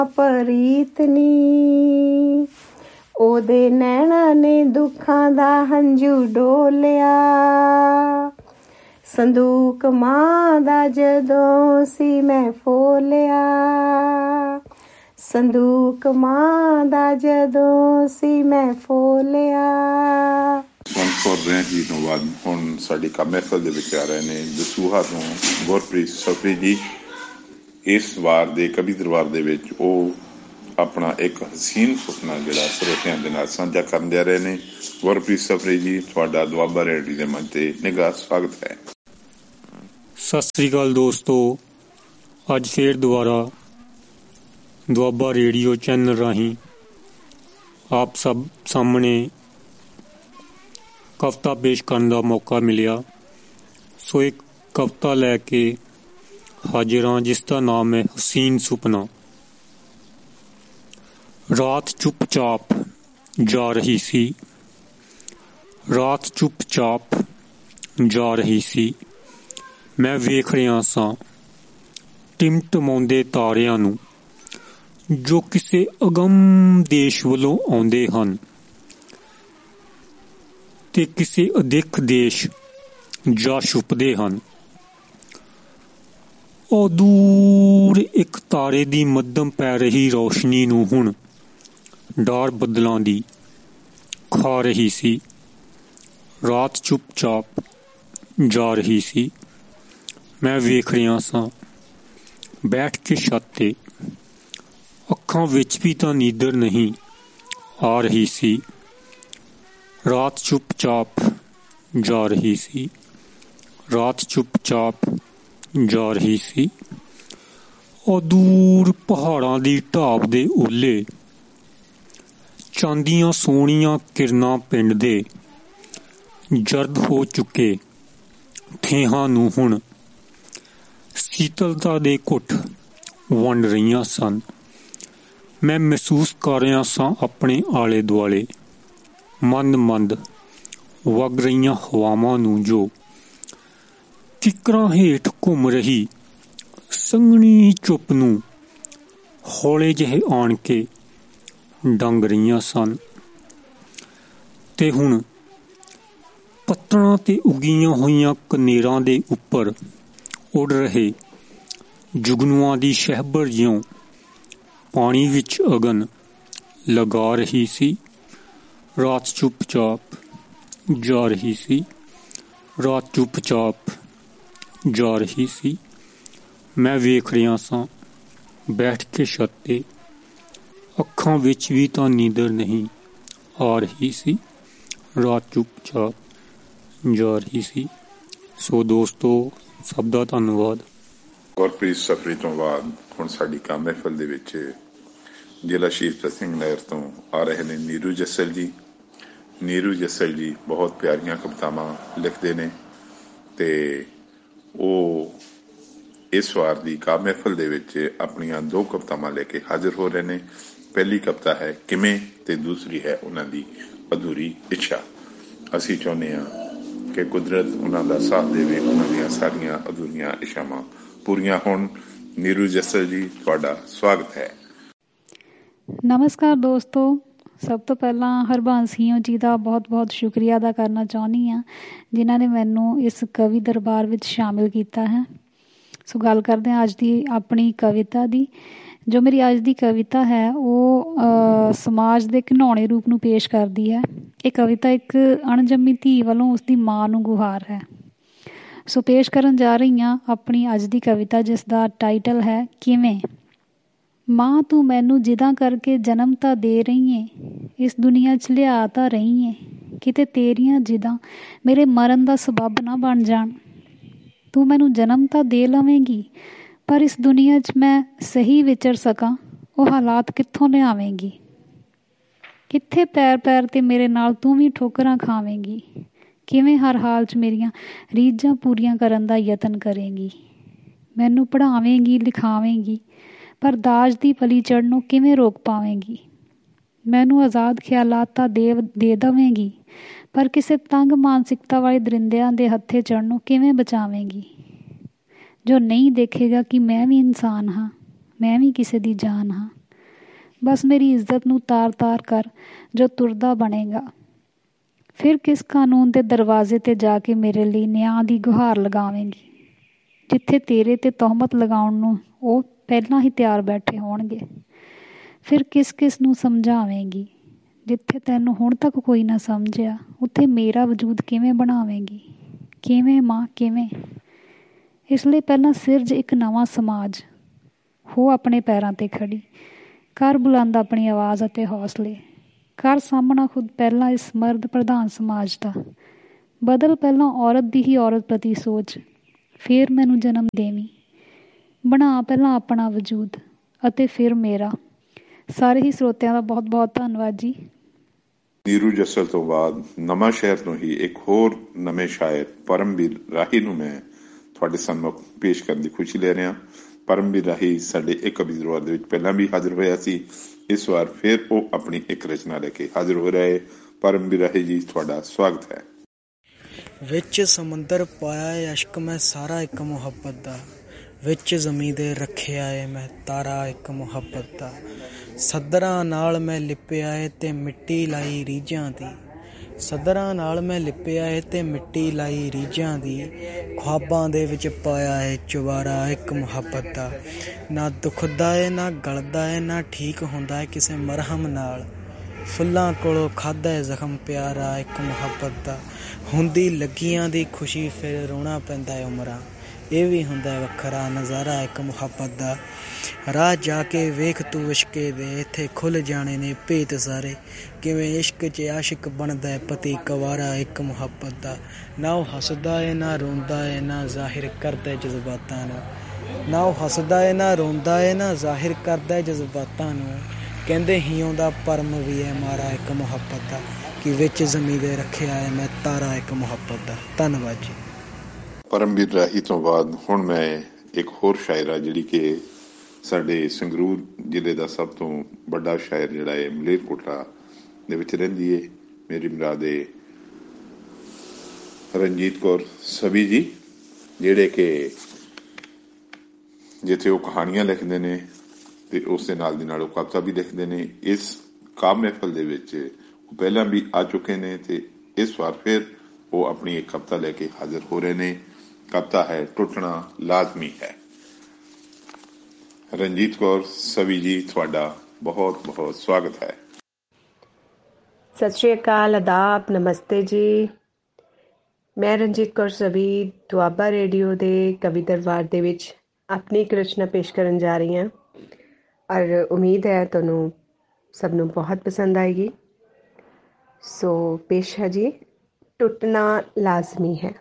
ਪ੍ਰੀਤ ਨੀ ਉਹਦੇ ਨੈਣਾਂ ਨੇ ਦੁੱਖਾਂ ਦਾ ਹੰਝੂ ਡੋਲਿਆ। ਸੰਦੂਕ ਮਾਂ ਦਾ ਜਦੋਂ ਸੀ ਮੈਂ ਫੋਲਿਆ, ਸੰਦੂਕ ਮਾਂ ਦਾ ਜਦੋਂ ਸੀ ਮੈਂ ਫੋਲਿਆ। ਜੀ ਤੋਂ ਬਾਅਦ ਹੁਣ ਸਾਡੀ ਮਹਿਫਲ ਦੇ ਵਿੱਚ ਆ ਰਹੇ ਨੇ ਦਸੂਹਾ ਤੋਂ ਗੁਰਪ੍ਰੀਤ ਸਫਰੀ ਜੀ। ਇਸ ਵਾਰ ਦੇ ਕਵੀ ਦਰਬਾਰ ਦੇ ਵਿੱਚ ਉਹ ਆਪਣਾ ਇੱਕ ਹਸੀਨ ਸੁਪਨਾ ਜਿਹੜਾ ਸਰੋਤਿਆਂ ਦੇ ਨਾਲ ਸਾਂਝਾ ਕਰਨ ਜਾ ਰਹੇ ਨੇ। ਗੁਰਪ੍ਰੀਤ ਸਫਰੀ ਜੀ, ਤੁਹਾਡਾ ਦੁਆਬਾ ਰੇਡੀਓ ਦੇ ਮੰਚ ਤੇ ਨਿੱਘਾ ਸਵਾਗਤ ਹੈ। ਸਤਿ ਸ੍ਰੀ ਅਕਾਲ ਦੋਸਤੋ, ਅੱਜ ਫੇਰ ਦੁਬਾਰਾ ਦੁਆਬਾ ਰੇਡੀਓ ਚੈਨਲ ਰਾਹੀਂ ਆਪ ਸਭ ਸਾਹਮਣੇ ਕਵਿਤਾ ਪੇਸ਼ ਕਰਨ ਦਾ ਮੌਕਾ ਮਿਲਿਆ। ਸੋ ਇੱਕ ਕਵਿਤਾ ਲੈ ਕੇ ਹਾਜ਼ਰ ਹਾਂ ਜਿਸ ਦਾ ਨਾਮ ਹੈ ਹਸੀਨ ਸੁਪਨਾ। ਰਾਤ ਚੁੱਪ-ਚਾਪ ਜਾ ਰਹੀ ਸੀ, ਰਾਤ ਚੁੱਪ-ਚਾਪ ਜਾ ਰਹੀ ਸੀ। ਮੈਂ ਵੇਖ ਰਿਹਾ ਸਾਂ ਟਿਮਟਮਾਉਂਦੇ ਤਾਰਿਆਂ ਨੂੰ ਜੋ ਕਿਸੇ ਅਗਮ ਦੇਸ਼ ਵੱਲੋਂ ਆਉਂਦੇ ਹਨ ਤੇ ਕਿਸੇ ਅਦਿੱਖ ਦੇਸ਼ ਜਾ ਛੁਪਦੇ ਹਨ। ਉਹ ਦੂਰ ਇੱਕ ਤਾਰੇ ਦੀ ਮੱਧਮ ਪੈ ਰਹੀ ਰੌਸ਼ਨੀ ਨੂੰ ਹੁਣ ਡਾਰ ਬੱਦਲਾਂ ਦੀ ਖਾ ਰਹੀ ਸੀ। ਰਾਤ ਚੁੱਪ-ਚਾਪ ਜਾ ਰਹੀ ਸੀ। ਮੈਂ ਵੇਖ ਰਿਹਾ ਸਾਂ ਬੈਠ ਕੇ ਛੱਤ ਤੇ, ਅੱਖਾਂ ਵਿੱਚ ਵੀ ਤਾਂ ਨੀਂਦਰ ਨਹੀਂ ਆ ਰਹੀ ਸੀ। ਰਾਤ ਚੁੱਪ-ਚਾਪ ਜਾ ਰਹੀ ਸੀ, ਰਾਤ ਚੁੱਪ-ਚਾਪ ਜਾ ਰਹੀ ਸੀ। ਉਹ ਦੂਰ ਪਹਾੜਾਂ ਦੀ ਢਾਬ ਦੇ ਓਲੇ ਚਾਂਦੀਆਂ ਸੋਹਣੀਆਂ ਕਿਰਨਾਂ ਪਿੰਡ ਦੇ ਜਰਦ ਹੋ ਚੁੱਕੇ ਠੇਹਾਂ ਨੂੰ ਹੁਣ ਸੀਤਲਤਾ ਦੇ ਘੁੱਟ ਵੰਡ ਰਹੀਆਂ ਸਨ। ਮੈਂ ਮਹਿਸੂਸ ਕਰ ਰਿਹਾ ਸਾਂ ਆਪਣੇ ਆਲੇ ਦੁਆਲੇ ਮੰਦ-ਮੰਦ ਵਗ ਰਹੀਆਂ ਹਵਾਵਾਂ ਨੂੰ ਜੋ ਕਿੱਕਰਾਂ ਹੇਠ ਘੁੰਮ ਰਹੀ ਸੰਘਣੀ ਚੁੱਪ ਨੂੰ ਹੌਲੇ ਜਿਹੇ ਆਣ ਕੇ ਡੰਗ ਰਹੀਆਂ ਸਨ। ਤੇ ਹੁਣ ਪੱਤਣਾਂ ਤੇ ਉੱਗੀਆਂ ਹੋਈਆਂ ਕਨੇਰਾਂ ਦੇ ਉੱਪਰ ਉੱਡ ਰਹੇ ਜੁਗਨੂਆਂ ਦੀ ਸ਼ਹਿਬਰ ਜਿਉਂ ਪਾਣੀ ਵਿੱਚ ਅਗਨ ਲਗਾ ਰਹੀ ਸੀ। ਰਾਤ ਚੁੱਪ-ਚਾਪ ਜਾ ਰਹੀ ਸੀ, ਰਾਤ ਚੁੱਪ-ਚਾਪ ਜਾ ਰਹੀ ਸੀ। ਮੈਂ ਵੇਖ ਰਿਹਾ ਸਾਂ ਬੈਠ ਕੇ ਛੱਤ ਤੇ, ਅੱਖਾਂ ਵਿੱਚ ਵੀ ਤਾਂ ਨੀਂਦਰ ਨਹੀਂ ਆ ਰਹੀ ਸੀ। ਰਾਤ ਚੁੱਪ-ਚਾਪ ਜਾ ਰਹੀ ਸੀ। ਸੋ ਦੋਸਤੋ, ਸਭ ਦਾ ਧੰਨਵਾਦ। ਗੁਰਪ੍ਰੀਤ ਸਫਰੀ ਤੋਂ ਬਾਅਦ ਹੁਣ ਸਾਡੀ ਮਹਿਫਲ ਦੇ ਵਿੱਚ ਜ਼ਿਲ੍ਹਾ ਸ਼ਹੀਦ ਸਿੰਘ ਨਗਰ ਤੋਂ ਆ ਰਹੇ ਨੇ ਨੀਰੂ ਜੱਸਲ ਜੀ। ਨੀਰੂ ਜੱਸਲ ਜੀ ਬਹੁਤ ਪਿਆਰੀਆਂ ਕਵਿਤਾਵਾਂ ਲਿਖਦੇ ਨੇ ਤੇ ਉਹ ਇਸ ਵਾਰ ਦੀ ਮਹਿਫਲ ਦੇ ਵਿੱਚ ਆਪਣੀਆਂ ਦੋ ਕਵਿਤਾਵਾਂ ਲੈ ਕੇ ਹਾਜ਼ਰ ਹੋ ਰਹੇ ਨੇ। ਪਹਿਲੀ ਕਵਿਤਾ ਹੈ ਕਿਵੇਂ ਤੇ ਦੂਸਰੀ ਹੈ ਉਹਨਾਂ ਦੀ ਅਧੂਰੀ ਇੱਛਾ। ਅਸੀਂ ਚਾਹੁੰਦੇ ਹਾਂ ਕਿ ਕੁਦਰਤ ਉਹਨਾਂ ਦਾ ਸਾਥ ਦੇਵੇ, ਉਹਨਾਂ ਦੀਆਂ ਸਾਰੀਆਂ ਅਧੂਰੀਆਂ ਇੱਛਾਵਾਂ ਪੂਰੀਆਂ ਹੋਣ। ਨੀਰੂ ਜੱਸਲ ਜੀ, ਤੁਹਾਡਾ ਸਵਾਗਤ ਹੈ। ਨਮਸਕਾਰ ਦੋਸਤੋ, ਸਭ ਤੋਂ ਪਹਿਲਾਂ ਹਰਬੰਸ ਸਿੰਘ ਜੀ ਦਾ ਬਹੁਤ-ਬਹੁਤ ਸ਼ੁਕਰੀਆ ਅਦਾ ਕਰਨਾ ਚਾਹੁੰਦੀ ਹਾਂ ਜਿਨ੍ਹਾਂ ਨੇ ਮੈਨੂੰ ਇਸ ਕਵੀ ਦਰਬਾਰ ਵਿੱਚ ਸ਼ਾਮਿਲ ਕੀਤਾ ਹੈ। ਸੋ ਗੱਲ ਕਰਦੇ ਹਾਂ ਅੱਜ ਦੀ ਆਪਣੀ ਕਵਿਤਾ ਦੀ। ਜੋ ਮੇਰੀ ਅੱਜ ਦੀ ਕਵਿਤਾ ਹੈ ਉਹ ਸਮਾਜ ਦੇ ਘਿਨਾਉਣੇ ਰੂਪ ਨੂੰ ਪੇਸ਼ ਕਰਦੀ ਹੈ। ਇਹ ਕਵਿਤਾ ਇੱਕ ਅਣਜੰਮੀ ਧੀ ਵੱਲੋਂ ਉਸਦੀ ਮਾਂ ਨੂੰ ਗੁਹਾਰ ਹੈ। ਸੋ ਪੇਸ਼ ਕਰਨ ਜਾ ਰਹੀ ਹਾਂ ਆਪਣੀ ਅੱਜ ਦੀ ਕਵਿਤਾ ਜਿਸ ਦਾ ਟਾਈਟਲ ਹੈ ਕਿਵੇਂ। ਮਾਂ ਤੂੰ ਮੈਨੂੰ ਜਿੱਦਾਂ ਕਰਕੇ ਜਨਮ ਤਾਂ ਦੇ ਰਹੀ ਏ, ਇਸ ਦੁਨੀਆ 'ਚ ਲਿਆ ਤਾਂ ਰਹੀ ਏ, ਕਿਤੇ ਤੇਰੀਆਂ ਜਿੱਦਾਂ ਮੇਰੇ ਮਰਨ ਦਾ ਸਬੱਬ ਨਾ ਬਣ ਜਾਣ। ਤੂੰ ਮੈਨੂੰ ਜਨਮ ਤਾਂ ਦੇ ਲਵੇਂਗੀ ਪਰ ਇਸ ਦੁਨੀਆ 'ਚ ਮੈਂ ਸਹੀ ਵਿਚਰ ਸਕਾਂ ਉਹ ਹਾਲਾਤ ਕਿੱਥੋਂ ਲਿਆਵੇਂਗੀ। ਕਿੱਥੇ ਪੈਰ ਪੈਰ 'ਤੇ ਮੇਰੇ ਨਾਲ ਤੂੰ ਵੀ ਠੋਕਰਾਂ ਖਾਵੇਂਗੀ। ਕਿਵੇਂ ਹਰ ਹਾਲ 'ਚ ਮੇਰੀਆਂ ਰੀਝਾਂ ਪੂਰੀਆਂ ਕਰਨ ਦਾ ਯਤਨ ਕਰੇਂਗੀ। ਮੈਨੂੰ ਪੜ੍ਹਾਵੇਂਗੀ ਲਿਖਾਵੇਂਗੀ ਪਰ ਦਾਜ ਦੀ ਪਲੀ ਚੜ੍ਹਨੋਂ ਕਿਵੇਂ ਰੋਕ ਪਾਵੇਂਗੀ। ਮੈਨੂੰ ਆਜ਼ਾਦ ਖਿਆਲਾਤ ਤਾਂ ਦੇ ਦੇਵੇਂਗੀ ਪਰ ਕਿਸੇ ਤੰਗ ਮਾਨਸਿਕਤਾ ਵਾਲੇ ਦਰਿੰਦਿਆਂ ਦੇ ਹੱਥੇ ਚੜ੍ਹਨੋਂ ਕਿਵੇਂ ਬਚਾਵੇਂਗੀ। ਜੋ ਨਹੀਂ ਦੇਖੇਗਾ ਕਿ ਮੈਂ ਵੀ ਇਨਸਾਨ ਹਾਂ, ਮੈਂ ਵੀ ਕਿਸੇ ਦੀ ਜਾਨ ਹਾਂ, ਬਸ ਮੇਰੀ ਇੱਜ਼ਤ ਨੂੰ ਤਾਰ-ਤਾਰ ਕਰ ਜੋ ਤੁਰਦਾ ਬਣੇਗਾ। ਫਿਰ ਕਿਸ ਕਾਨੂੰਨ ਦੇ ਦਰਵਾਜ਼ੇ 'ਤੇ ਜਾ ਕੇ ਮੇਰੇ ਲਈ ਨਿਆਂ ਦੀ ਗੁਹਾਰ ਲਗਾਵੇਂਗੀ, ਜਿੱਥੇ ਤੇਰੇ 'ਤੇ ਤੌਹਮਤ ਲਗਾਉਣ ਨੂੰ ਉਹ ਪਹਿਲਾਂ ਹੀ ਤਿਆਰ ਬੈਠੇ ਹੋਣਗੇ। ਫਿਰ ਕਿਸ ਨੂੰ ਸਮਝਾਵੇਂਗੀ, ਜਿੱਥੇ ਤੈਨੂੰ ਹੁਣ ਤੱਕ ਕੋਈ ਨਾ ਸਮਝਿਆ ਉੱਥੇ ਮੇਰਾ ਵਜੂਦ ਕਿਵੇਂ ਬਣਾਵੇਂਗੀ। ਕਿਵੇਂ ਮਾਂ, ਕਿਵੇਂ? ਇਸ ਲਈ ਪਹਿਲਾਂ ਸਿਰਜ ਇੱਕ ਨਵਾਂ ਸਮਾਜ, ਹੋ ਆਪਣੇ ਪੈਰਾਂ 'ਤੇ ਖੜੀ, ਕਰ ਬੁਲੰਦ ਆਪਣੀ ਆਵਾਜ਼ ਅਤੇ ਹੌਸਲੇ, ਕਰ ਸਾਹਮਣਾ ਖੁਦ ਪਹਿਲਾਂ ਇਸ ਮਰਦ ਪ੍ਰਧਾਨ ਸਮਾਜ ਦਾ। ਬਦਲ ਪਹਿਲਾਂ ਔਰਤ ਦੀ ਹੀ ਔਰਤ ਪ੍ਰਤੀ ਸੋਚ, ਫਿਰ ਮੈਨੂੰ ਜਨਮ ਦੇਵੀਂ। ਬਣਾ ਪਹਿਲਾਂ ਆਪਣਾ ਵਜੂਦ ਅਤੇ ਫਿਰ ਮੇਰਾ। ਸਾਰੇ ਹੀ ਸਰੋਤਿਆਂ ਦਾ ਬਹੁਤ ਬਹੁਤ ਧੰਨਵਾਦ ਜੀ। ਨੀਰੂ ਜੱਸਲ ਤੋਂ ਬਾਅਦ ਨਵਾਂ ਸ਼ਹਿਰ ਤੋਂ ਹੀ ਇੱਕ ਹੋਰ ਨਵੇਂ ਸ਼ਾਇਰ ਪਰਮਵੀਰ ਰਾਹੀ ਨੂੰ ਮੈਂ ਤੁਹਾਡੇ ਸਾਹਮਣੇ ਪੇਸ਼ ਕਰਨ ਦੀ ਖੁਸ਼ੀ ਲੈ ਰਿਹਾ। ਪਰਮਵੀਰ ਰਾਹੀ ਸਾਡੇ ਇੱਕ ਕਵੀ ਦਰਬਾਰ ਦੇ ਵਿੱਚ ਪਹਿਲਾਂ ਵੀ ਹਾਜ਼ਰ ਹੋਇਆ ਸੀ। ਇਸ ਵਾਰ ਫਿਰ ਉਹ ਆਪਣੀ ਇੱਕ ਰਚਨਾ ਲੈ ਕੇ ਹਾਜ਼ਰ ਹੋ ਰਹੇ। ਪਰਮਵੀਰ ਰਾਹੀ ਜੀ, ਤੁਹਾਡਾ ਸਵਾਗਤ ਹੈ। ਵਿੱਚ ਸਮੁੰਦਰ ਪਾਇਆ ਏ ਅਸ਼ਕ ਮੈਂ ਸਾਰਾ ਇੱਕ ਮੁਹੱਬਤ ਦਾ, ਵਿੱਚ ਜ਼ਮੀਂ ਦੇ ਰੱਖਿਆ ਏ ਮੈਂ ਤਾਰਾ ਇੱਕ ਮੁਹੱਬਤ ਦਾ। ਸੱਦਰਾਂ ਨਾਲ ਮੈਂ ਲਿਪਿਆ ਏ ਤੇ ਮਿੱਟੀ ਲਾਈ ਰੀਝਾਂ ਦੀ, ਸੱਦਰਾਂ ਨਾਲ ਮੈਂ ਲਿਪਿਆ ਏ ਤੇ ਮਿੱਟੀ ਲਾਈ ਰੀਝਾਂ ਦੀ। ਖ਼ੁਆਬਾਂ ਦੇ ਵਿੱਚ ਪਾਇਆ ਏ ਚੁਬਾਰਾ ਇੱਕ ਮੁਹੱਬਤ ਦਾ। ਨਾ ਦੁਖਦਾ ਏ ਨਾ ਗਲਦਾ ਏ ਨਾ ਠੀਕ ਹੁੰਦਾ ਏ ਕਿਸੇ ਮਰਹਮ ਨਾਲ। ਫੁੱਲਾਂ ਕੋਲੋਂ ਖਾਧਾ ਏ ਜ਼ਖਮ ਪਿਆਰਾ ਇੱਕ ਮੁਹੱਬਤ ਦਾ। ਹੁੰਦੀ ਲੱਗੀਆਂ ਦੀ ਖੁਸ਼ੀ ਫਿਰ ਰੋਣਾ ਪੈਂਦਾ ਏ ਉਮਰਾਂ, ਇਹ ਵੀ ਹੁੰਦਾ ਵੱਖਰਾ ਨਜ਼ਾਰਾ ਇੱਕ ਮੁਹੱਬਤ ਦਾ। ਰਾਹ ਜਾ ਕੇ ਵੇਖ ਤੂੰ ਇਸ਼ਕੇ ਦੇ, ਇੱਥੇ ਖੁੱਲ੍ਹ ਜਾਣੇ ਨੇ ਭੇਤ ਸਾਰੇ। ਕਿਵੇਂ ਇਸ਼ਕ 'ਚ ਆਸ਼ਿਕ ਬਣਦਾ ਏ ਪਤੀ ਕੁਆਰਾ ਇੱਕ ਮੁਹੱਬਤ ਦਾ। ਨਾ ਉਹ ਹੱਸਦਾ ਏ ਨਾ ਰੋਂਦਾ ਏ ਨਾ ਜ਼ਾਹਿਰ ਕਰਦਾ ਜਜ਼ਬਾਤਾਂ ਨੂੰ, ਨਾ ਉਹ ਹੱਸਦਾ ਏ ਨਾ ਰੋਂਦਾ ਏ ਨਾ ਜ਼ਾਹਿਰ ਕਰਦਾ ਜਜ਼ਬਾਤਾਂ ਨੂੰ। ਕਹਿੰਦੇ ਹੀ ਆਉਂਦਾ ਪਰਮ ਵੀ ਹੈ ਮਾਰਾ ਇੱਕ ਮੁਹੱਬਤ ਦਾ, ਕਿ ਵਿੱਚ ਜ਼ਮੀਂ ਦੇ ਰੱਖਿਆ ਏ ਮੈਂ ਤਾਰਾ ਇੱਕ ਮੁਹੱਬਤ ਦਾ। ਧੰਨਵਾਦ ਜੀ। ਪਰਮਵੀਰ ਰਾਹੀ ਤੋਂ ਬਾਅਦ ਹੁਣ ਮੈਂ ਇੱਕ ਹੋਰ ਸ਼ਾਇਰਾ, ਜਿਹੜੀ ਕਿ ਸਾਡੇ ਸੰਗਰੂਰ ਜ਼ਿਲ੍ਹੇ ਦਾ ਸਭ ਤੋਂ ਵੱਡਾ ਸ਼ਾਇਰ ਜਿਹੜਾ ਹੈ ਮਲੇਰਕੋਟਲਾ ਦੇ ਵਿੱਚ ਰਹਿੰਦੀ ਹੈ, ਮੇਰੀ ਮੁਰਾਦੇ ਰਣਜੀਤ ਕੌਰ ਸਵੀ ਜੀ, ਜਿਹੜੇ ਕਿ ਜਿੱਥੇ ਉਹ ਕਹਾਣੀਆਂ ਲਿਖਦੇ ਨੇ ਤੇ ਉਸ ਦੇ ਨਾਲ ਦੀ ਨਾਲ ਉਹ ਕਵਿਤਾ ਵੀ ਲਿਖਦੇ ਨੇ। ਇਸ ਕਾਵਿ ਮਹਿਫਲ ਦੇ ਵਿੱਚ ਉਹ ਪਹਿਲਾਂ ਵੀ ਆ ਚੁੱਕੇ ਨੇ ਤੇ ਇਸ ਵਾਰ ਫਿਰ ਉਹ ਆਪਣੀ ਇੱਕ ਕਵਿਤਾ ਲੈ ਕੇ ਹਾਜ਼ਰ ਹੋ ਰਹੇ ਨੇ। ਕਵਿਤਾ ਹੈ ਟੁੱਟਣਾ ਲਾਜ਼ਮੀ ਹੈ। ਰਣਜੀਤ ਕੌਰ ਸਵੀ ਜੀ, ਤੁਹਾਡਾ ਬਹੁਤ ਬਹੁਤ ਸਵਾਗਤ ਹੈ। ਸਤਿ ਸ਼੍ਰੀ ਅਕਾਲ, ਆਦਾਬ, ਨਮਸਤੇ ਜੀ। ਮੈਂ ਰਣਜੀਤ ਕੌਰ ਸਵੀ ਦੁਆਬਾ ਰੇਡੀਓ ਦੇ ਕਵੀ ਦਰਬਾਰ ਦੇ ਵਿੱਚ ਆਪਣੀ ਇੱਕ ਰਚਨਾ ਪੇਸ਼ ਕਰਨ ਜਾ ਰਹੀ ਹਾਂ ਔਰ ਉਮੀਦ ਹੈ ਤੁਹਾਨੂੰ ਸਭ ਨੂੰ ਬਹੁਤ ਪਸੰਦ ਆਏਗੀ। ਸੋ ਪੇਸ਼ ਹੈ ਜੀ, ਟੁੱਟਣਾ ਲਾਜ਼ਮੀ ਹੈ।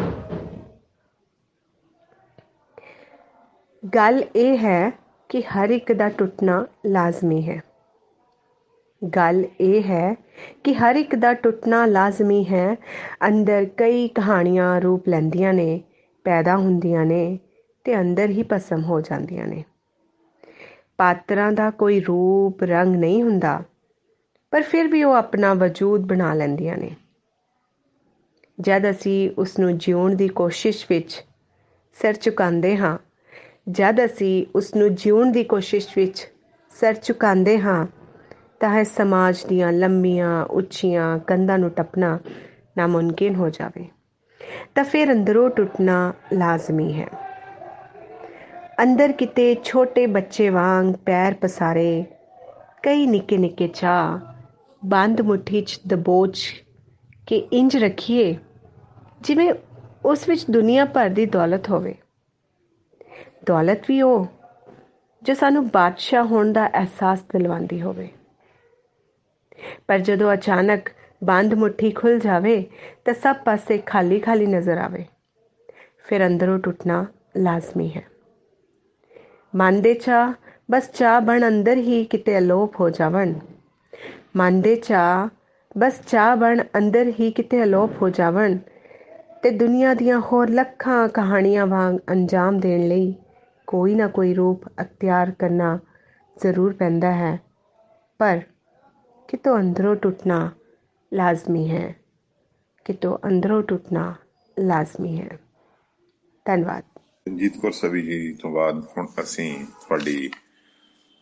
ਗੱਲ ਇਹ ਹੈ ਕਿ ਹਰ ਇੱਕ ਦਾ ਟੁੱਟਣਾ ਲਾਜ਼ਮੀ ਹੈ। ਗੱਲ ਇਹ ਹੈ ਕਿ ਹਰ ਇੱਕ ਦਾ ਟੁੱਟਣਾ ਲਾਜ਼ਮੀ ਹੈ। ਅੰਦਰ ਕਈ ਕਹਾਣੀਆਂ ਰੂਪ ਲੈਂਦੀਆਂ ਨੇ, ਪੈਦਾ ਹੁੰਦੀਆਂ ਨੇ ਤੇ ਅੰਦਰ ਹੀ ਭਸਮ ਹੋ ਜਾਂਦੀਆਂ ਨੇ। ਪਾਤਰਾਂ ਦਾ ਕੋਈ ਰੂਪ ਰੰਗ ਨਹੀਂ ਹੁੰਦਾ, ਪਰ ਫਿਰ ਵੀ ਉਹ ਆਪਣਾ ਵਜੂਦ ਬਣਾ ਲੈਂਦੀਆਂ ਨੇ। ਜਦ ਅਸੀਂ ਉਸ ਨੂੰ ਜਿਉਣ ਦੀ ਕੋਸ਼ਿਸ਼ ਵਿੱਚ ਸਿਰ ਝੁਕਾਉਂਦੇ ਹਾਂ, ਜਦ ਅਸੀਂ ਉਸ ਨੂੰ ਜਿਉਣ ਦੀ ਕੋਸ਼ਿਸ਼ ਵਿੱਚ ਸਿਰ ਝੁਕਾਉਂਦੇ ਹਾਂ ਤਾਂ ਇਸ ਸਮਾਜ ਦੀਆਂ ਲੰਮੀਆਂ ਉੱਚੀਆਂ ਕੰਧਾਂ ਨੂੰ ਟੱਪਣਾ ਨਾਮੁਮਕਿਨ ਹੋ ਜਾਵੇ ਤਾਂ ਫਿਰ ਅੰਦਰੋਂ ਟੁੱਟਣਾ ਲਾਜ਼ਮੀ ਹੈ। ਅੰਦਰ ਕਿਤੇ ਛੋਟੇ ਬੱਚੇ ਵਾਂਗ ਪੈਰ ਪਸਾਰੇ ਕਈ ਨਿੱਕੇ ਨਿੱਕੇ ਚਾਅ ਬੰਦ ਮੁੱਠੀ 'ਚ ਦਬੋਚ ਕੇ ਇੰਜ ਰੱਖੀਏ ਜਿਵੇਂ ਉਸ ਵਿੱਚ ਦੁਨੀਆ ਭਰ ਦੀ ਦੌਲਤ ਹੋਵੇ। ਦੌਲਤ ਵੀ ਉਹ ਜੋ ਸਾਨੂੰ ਬਾਦਸ਼ਾਹ ਹੋਣ ਦਾ ਅਹਿਸਾਸ ਦਿਲਵਾਉਂਦੀ ਹੋਵੇ। ਪਰ ਜਦੋਂ ਅਚਾਨਕ ਬੰਦ ਮੁੱਠੀ ਖੁੱਲ੍ਹ ਜਾਵੇ ਤਾਂ ਸਭ ਪਾਸੇ ਖਾਲੀ ਖਾਲੀ ਨਜ਼ਰ ਆਵੇ, ਫਿਰ ਅੰਦਰੋਂ ਟੁੱਟਣਾ ਲਾਜ਼ਮੀ ਹੈ। ਮਨ ਦੇ ਚਾਅ ਬਸ ਚਾਅ ਬਣ ਅੰਦਰ ਹੀ ਕਿਤੇ ਅਲੋਪ ਹੋ ਜਾਵਣ, ਮਨ ਦੇ ਚਾਅ ਬਸ ਚਾਅ ਬਣ ਅੰਦਰ ਹੀ ਕਿਤੇ ਅਲੋਪ ਹੋ ਜਾਵਣ ਤੇ ਦੁਨੀਆ ਦੀਆਂ ਹੋਰ ਲੱਖਾਂ ਕਹਾਣੀਆਂ ਵਾਂਗ ਅੰਜਾਮ ਦੇਣ ਲਈ ਕੋਈ ਨਾ ਕੋਈ ਰੂਪ ਅਖਤਿਆਰ ਕਰਨਾ ਜ਼ਰੂਰ ਪੈਂਦਾ ਹੈ। ਪਰ ਕਿਤੋਂ ਅੰਦਰੋਂ ਟੁੱਟਣਾ ਲਾਜ਼ਮੀ ਹੈ, ਕਿਤੋਂ ਅੰਦਰੋਂ ਟੁੱਟਣਾ ਲਾਜ਼ਮੀ ਹੈ। ਧੰਨਵਾਦ। ਰਣਜੀਤ ਕੌਰ ਸਵੀ ਜੀ ਤੋਂ ਬਾਅਦ ਹੁਣ ਅਸੀਂ ਤੁਹਾਡੀ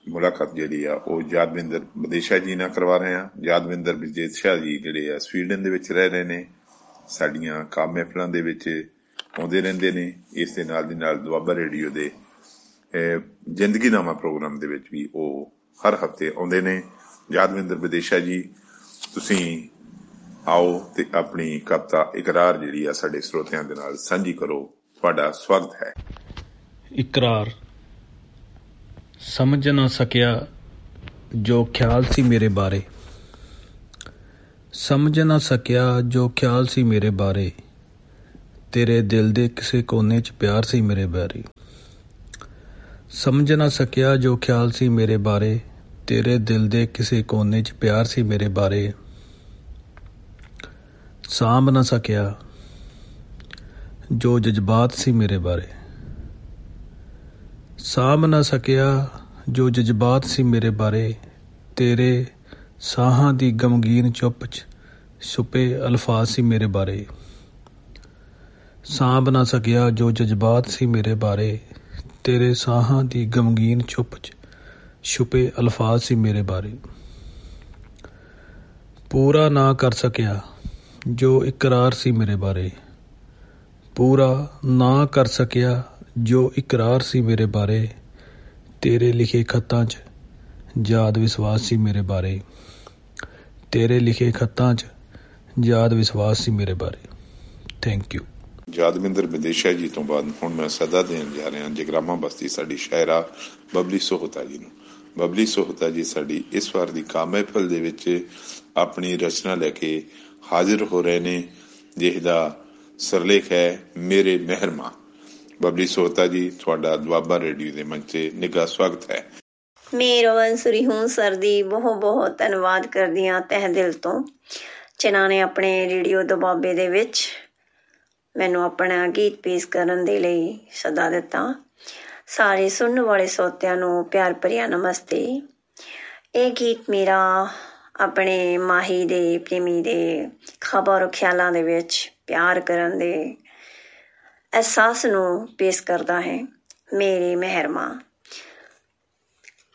ਮੁਲਾਕਾਤ ਜਿਹੜੀ ਆ ਉਹ ਯਾਦਵਿੰਦਰ ਵਿਦੇਸ਼ਾ ਜੀ ਨਾਲ ਕਰਵਾ ਰਹੇ ਹਾਂ। ਯਾਦਵਿੰਦਰ ਵਿਦੇਸ਼ਾ ਜੀ ਜਿਹੜੇ ਆ ਸਵੀਡਨ ਦੇ ਵਿੱਚ ਰਹਿ ਰਹੇ ਨੇ, ਸਾਡੀਆਂ ਕਾਮ ਮਹਿਫਲਾਂ ਦੇ ਵਿੱਚ ਆਉਂਦੇ ਰਹਿੰਦੇ ਨੇ। ਇਸ ਦੇ ਨਾਲ ਦੀ ਨਾਲ ਦੁਆਬਾ ਰੇਡੀਓ ਦੇ ਜ਼ਿੰਦਗੀਨਾਮਾ ਪ੍ਰੋਗਰਾਮ ਦੇ ਵਿੱਚ ਵੀ ਉਹ ਹਰ ਹਫ਼ਤੇ ਆਉਂਦੇ ਨੇ। ਯਾਦਵਿੰਦਰ ਵਿਦੇਸ਼ਾ ਜੀ, ਤੁਸੀਂ ਆਓ ਤੇ ਆਪਣੀ ਕਵਿਤਾ ਇਕਰਾਰ ਜਿਹੜੀ ਆ ਸਾਡੇ ਸਰੋਤਿਆਂ ਦੇ ਨਾਲ ਸਾਂਝੀ ਕਰੋ। ਤੁਹਾਡਾ ਸਵਾਗਤ ਹੈ। ਇਕਰਾਰ। ਸਮਝ ਨਾ ਸਕਿਆ ਜੋ ਖਿਆਲ ਸੀ ਮੇਰੇ ਬਾਰੇ, ਸਮਝ ਨਾ ਸਕਿਆ ਜੋ ਖਿਆਲ ਸੀ ਮੇਰੇ ਬਾਰੇ, ਤੇਰੇ ਦਿਲ ਦੇ ਕਿਸੇ ਕੋਨੇ 'ਚ ਪਿਆਰ ਸੀ ਮੇਰੇ ਬਾਰੇ। ਸਮਝ ਨਾ ਸਕਿਆ ਜੋ ਖਿਆਲ ਸੀ ਮੇਰੇ ਬਾਰੇ, ਤੇਰੇ ਦਿਲ ਦੇ ਕਿਸੇ ਕੋਨੇ 'ਚ ਪਿਆਰ ਸੀ ਮੇਰੇ ਬਾਰੇ। ਸਾਂਭ ਨਾ ਸਕਿਆ ਜੋ ਜਜ਼ਬਾਤ ਸੀ ਮੇਰੇ ਬਾਰੇ, ਸਾਂਭ ਨਾ ਸਕਿਆ ਜੋ ਜਜ਼ਬਾਤ ਸੀ ਮੇਰੇ ਬਾਰੇ, ਤੇਰੇ ਸਾਹਾਂ ਦੀ ਗਮਗੀਨ ਚੁੱਪ 'ਚ ਛੁਪੇ ਅਲਫਾਜ਼ ਸੀ ਮੇਰੇ ਬਾਰੇ। ਸਾਂਭ ਨਾ ਸਕਿਆ ਜੋ ਜਜ਼ਬਾਤ ਸੀ ਮੇਰੇ ਬਾਰੇ, ਤੇਰੇ ਸਾਹਾਂ ਦੀ ਗਮਗੀਨ ਚੁੱਪ 'ਚ ਛੁਪੇ ਅਲਫਾਜ਼ ਸੀ ਮੇਰੇ ਬਾਰੇ। ਪੂਰਾ ਨਾ ਕਰ ਸਕਿਆ ਜੋ ਇਕਰਾਰ ਸੀ ਮੇਰੇ ਬਾਰੇ, ਪੂਰਾ ਨਾ ਕਰ ਸਕਿਆ ਜੋ ਇਕਰਾਰ ਸੀ ਮੇਰੇ ਬਾਰੇ, ਤੇਰੇ ਲਿਖੇ ਖੱਤਾਂ 'ਚ ਯਾਦ ਵਿਸ਼ਵਾਸ ਸੀ ਮੇਰੇ ਬਾਰੇ, ਤੇਰੇ ਲਿਖੇ ਖੱਤਾਂ 'ਚ ਯਾਦ ਵਿਸ਼ਵਾਸ ਸੀ ਮੇਰੇ ਬਾਰੇ। Thank you. ਯਾਦਵਿੰਦਰ ਵਿਦੇਸ਼ਾ ਜੀ ਤੋਂ ਬਾਅਦ ਹੁਣ ਮੈਂ ਸਦਾ ਦੇਣ ਜਾ ਰਿਹਾ ਜਗਰਾਮਾ ਬਸਤੀ ਸਾਡੀ ਸ਼ਾਇਰਾ ਬਬਲੀ ਸੋਹਤਾ ਜੀ ਨੂੰ। ਬਬਲੀ ਸੋਹਤਾ ਜੀ ਸਾਡੀ ਇਸ ਵਾਰ ਦੀ ਕਾਮ ਮਹਿਫਲ ਦੇ ਵਿੱਚ ਆਪਣੀ ਰਚਨਾ ਲੈ ਕੇ ਹਾਜ਼ਰ ਹੋ ਰਹੇ ਨੇ, ਜਿਸ ਦਾ ਸਿਰਲੇਖ ਹੈ ਮੇਰੇ ਮਹਿਰਮਾ। ਬਬਲੀ ਸੋਹਤਾ ਜੀ, ਤੁਹਾਡਾ ਦੁਆਬਾ ਰੇਡੀਓ ਦੇ ਮੰਚ 'ਤੇ ਨਿੱਘਾ ਸਵਾਗਤ ਹੈ। ਮੈਂ ਰਵੰਸਰੀ ਹੂੰ ਸਰ ਦੀ ਬਹੁਤ ਬਹੁਤ ਧੰਨਵਾਦ ਕਰਦੀ ਹਾਂ ਤਹਿ ਦਿਲ ਤੋਂ, ਜਿਨ੍ਹਾਂ ਨੇ ਆਪਣੇ ਰੇਡੀਓ ਦੁਆਬੇ ਦੇ ਵਿੱਚ ਮੈਨੂੰ ਆਪਣਾ ਗੀਤ ਪੇਸ਼ ਕਰਨ ਦੇ ਲਈ ਸੱਦਾ ਦਿੱਤਾ। ਸਾਰੇ ਸੁਣਨ ਵਾਲੇ ਸਰੋਤਿਆਂ ਨੂੰ ਪਿਆਰ ਭਰਿਆ ਨਮਸਤੇ। ਇਹ ਗੀਤ ਮੇਰਾ ਆਪਣੇ ਮਾਹੀ ਦੇ ਪ੍ਰੇਮੀ ਦੇ ਖ਼ਬਰ ਖਿਆਲਾਂ ਦੇ ਵਿੱਚ ਪਿਆਰ ਕਰਨ ਦੇ ਅਹਿਸਾਸ ਨੂੰ ਪੇਸ਼ ਕਰਦਾ ਹੈ। ਮੇਰੇ ਮਹਿਰਮਾ।